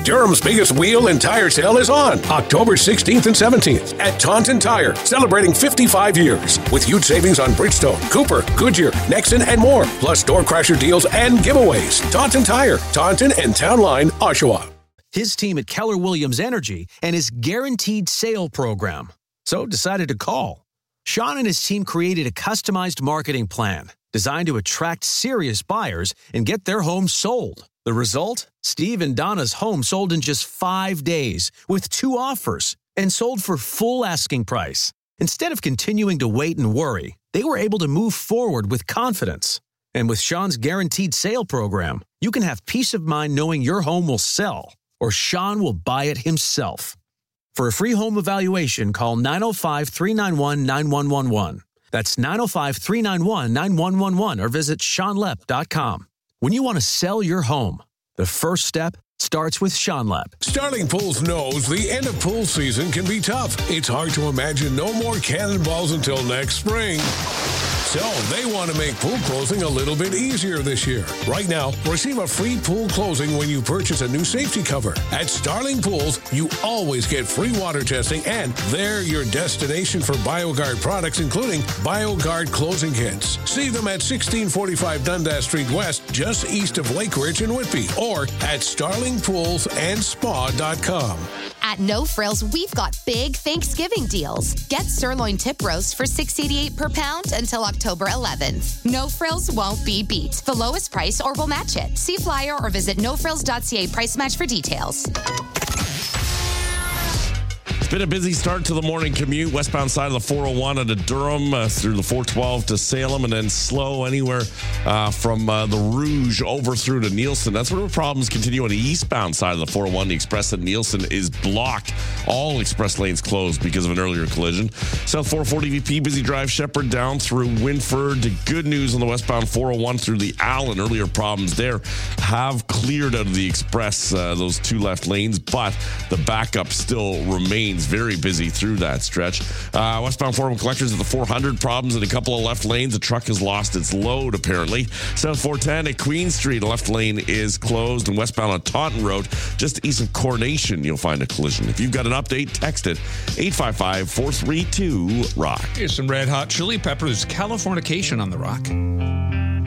Durham's biggest wheel and tire sale is on October 16th and 17th at Taunton Tire, celebrating 55 years with huge savings on Bridgestone, Cooper, Goodyear, Nexon, and more, plus door crasher deals and giveaways. Taunton Tire, Taunton and Town Line, Oshawa. His team at Keller Williams Energy and his guaranteed sale program. So decided to call. Sean and his team created a customized marketing plan designed to attract serious buyers and get their home sold. The result? Steve and Donna's home sold in just 5 days with 2 offers and sold for full asking price. Instead of continuing to wait and worry, they were able to move forward with confidence. And with Sean's guaranteed sale program, you can have peace of mind knowing your home will sell or Sean will buy it himself. For a free home evaluation, call 905-391-9111. That's 905-391-9111 or visit SeanLepp.com. When you want to sell your home, the first step starts with Sean Lepp. Starling Pools knows the end of pool season can be tough. It's hard to imagine no more cannonballs until next spring. So they want to make pool closing a little bit easier this year. Right now, receive a free pool closing when you purchase a new safety cover. At Starling Pools, you always get free water testing, and they're your destination for BioGuard products, including BioGuard closing kits. See them at 1645 Dundas Street West, just east of Lake Ridge in Whitby, or at StarlingPoolsAndSpa.com. At No Frills, we've got big Thanksgiving deals. Get sirloin tip roast for $6.88 per pound until October 11th. No Frills won't be beat. The lowest price or we'll match it. See flyer or visit nofrills.ca price match for details. It's been a busy start to the morning commute. Westbound side of the 401 into Durham through the 412 to Salem, and then slow anywhere from the Rouge over through to Nielsen. That's where the problems continue on the eastbound side of the 401. The express at Nielsen is blocked. All express lanes closed because of an earlier collision. South 440 VP, busy drive Shepherd down through Winford. Good news on the westbound 401 through the Allen. Earlier problems there have cleared out of the express, those 2 left lanes, but the backup still remains very busy through that stretch. Westbound 401 collectors at the 400, problems in a couple of left lanes. A truck has lost its load, apparently. South 410 at Queen Street, a left lane is closed. And westbound on Taunton Road, just east of Coronation, you'll find a collision. If you've got an update, text it 855-432-ROCK. Here's some Red Hot Chili Peppers, Californication on the Rock.